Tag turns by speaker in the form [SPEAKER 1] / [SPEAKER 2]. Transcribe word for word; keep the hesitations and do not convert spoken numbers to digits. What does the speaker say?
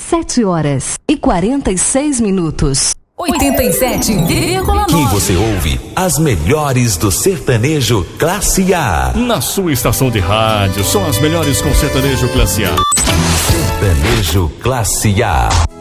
[SPEAKER 1] sete horas e quarenta e seis minutos.
[SPEAKER 2] oitenta e sete vírgula nove.
[SPEAKER 3] Aqui você ouve as melhores do sertanejo classe A.
[SPEAKER 4] Na sua estação de rádio, são as melhores com sertanejo classe A.
[SPEAKER 3] Sertanejo classe A.